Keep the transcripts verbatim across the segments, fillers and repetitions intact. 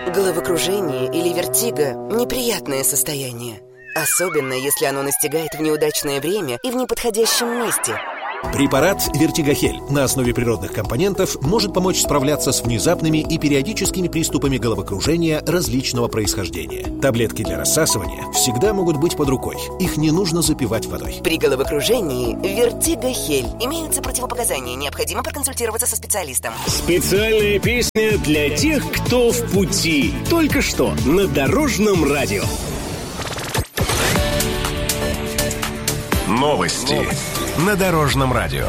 Головокружение или вертиго – неприятное состояние. Особенно, если оно настигает в неудачное время и в неподходящем месте. Препарат «Вертигохель» на основе природных компонентов может помочь справляться с внезапными и периодическими приступами головокружения различного происхождения. Таблетки для рассасывания всегда могут быть под рукой. Их не нужно запивать водой. При головокружении «Вертигохель» имеются противопоказания. Необходимо проконсультироваться со специалистом. Специальная песня для тех, кто в пути. Только что на Дорожном радио. Новости на Дорожном радио.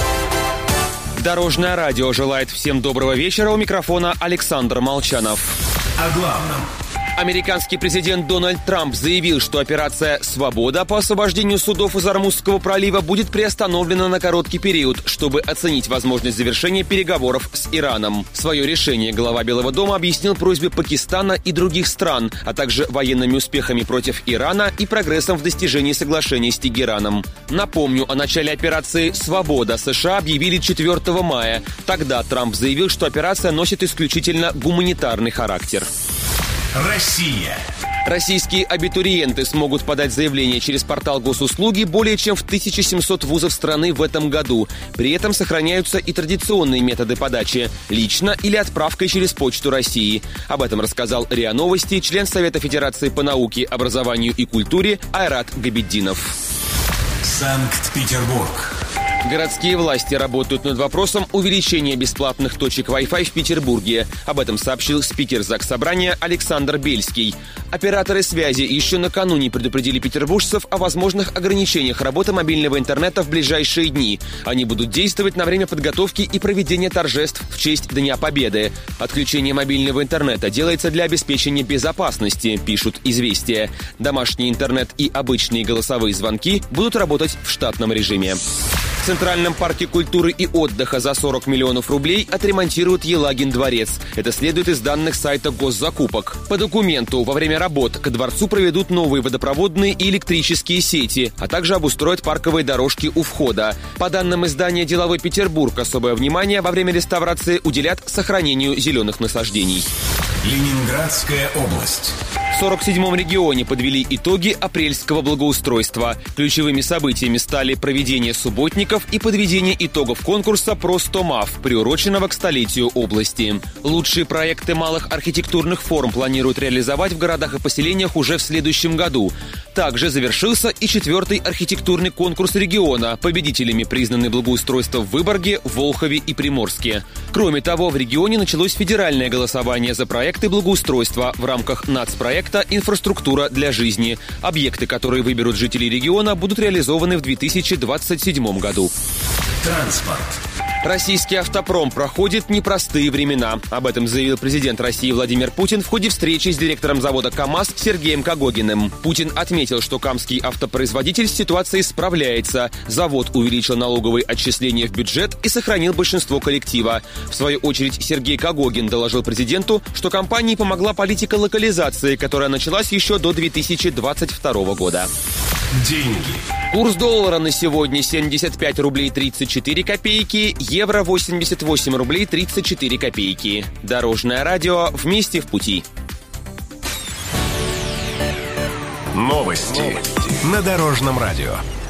Дорожное радио желает всем доброго вечера. У микрофона Александр Молчанов. О главном. Американский президент Дональд Трамп заявил, что операция «Свобода» по освобождению судов из Ормузского пролива будет приостановлена на короткий период, чтобы оценить возможность завершения переговоров с Ираном. Свое решение глава Белого дома объяснил просьбе Пакистана и других стран, а также военными успехами против Ирана и прогрессом в достижении соглашения с Тегераном. Напомню, о начале операции «Свобода» США объявили четвёртого мая. Тогда Трамп заявил, что операция носит исключительно гуманитарный характер. Россия. Российские абитуриенты смогут подать заявление через портал госуслуги более чем в тысяча семьсот вузов страны в этом году. При этом сохраняются и традиционные методы подачи – лично или отправкой через Почту России. Об этом рассказал РИА Новости член Совета Федерации по науке, образованию и культуре Айрат Габиддинов. Санкт-Петербург. Городские власти работают над вопросом увеличения бесплатных точек Wi-Fi в Петербурге. Об этом сообщил спикер Заксобрания Александр Бельский. Операторы связи еще накануне предупредили петербуржцев о возможных ограничениях работы мобильного интернета в ближайшие дни. Они будут действовать на время подготовки и проведения торжеств в честь Дня Победы. Отключение мобильного интернета делается для обеспечения безопасности, пишут «Известия». Домашний интернет и обычные голосовые звонки будут работать в штатном режиме. В Центральном парке культуры и отдыха за сорок миллионов рублей отремонтируют Елагин дворец. Это следует из данных сайта госзакупок. По документу, во время работ к дворцу проведут новые водопроводные и электрические сети, а также обустроят парковые дорожки у входа. По данным издания «Деловой Петербург», особое внимание во время реставрации уделят сохранению зеленых насаждений. Ленинградская область. В сорок седьмом регионе подвели итоги апрельского благоустройства. Ключевыми событиями стали проведение субботников и подведение итогов конкурса «Простомав», приуроченного к столетию области. Лучшие проекты малых архитектурных форм планируют реализовать в городах и поселениях уже в следующем году. Также завершился и четвертый архитектурный конкурс региона. Победителями признаны благоустройство в Выборге, Волхове и Приморске. Кроме того, в регионе началось федеральное голосование за проекты благоустройства в рамках нацпроекта «Инфраструктура для жизни». Объекты, которые выберут жители региона, будут реализованы в две тысячи двадцать седьмом году. Транспорт. Российский автопром проходит непростые времена. Об этом заявил президент России Владимир Путин в ходе встречи с директором завода КАМАЗ Сергеем Кагогиным. Путин отметил, что камский автопроизводитель с ситуацией справляется. Завод увеличил налоговые отчисления в бюджет и сохранил большинство коллектива. В свою очередь Сергей Кагогин доложил президенту, что компании помогла политика локализации, которая началась еще до две тысячи двадцать второго года. Деньги. Курс доллара на сегодня семьдесят пять рублей тридцать четыре копейки, евро восемьдесят восемь рублей тридцать четыре копейки. Дорожное радио. Вместе в пути. Новости на Дорожном радио.